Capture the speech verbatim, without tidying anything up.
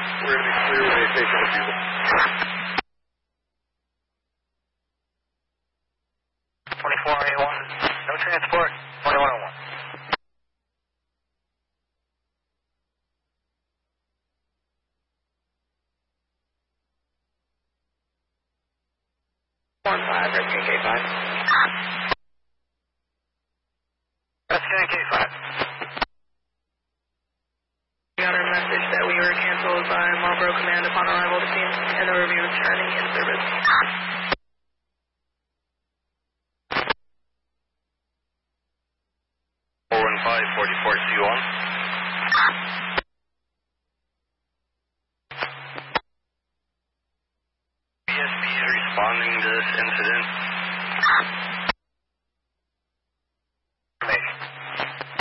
We're going to be clear with aviation refusal. twenty-four A one, no transport, twenty-one oh one. one five, rescue K five. Rescue K five. We got our message that we were canceled by Marlboro Command upon arrival to scene, and that we'll be returning in service. four one five, forty-four C one.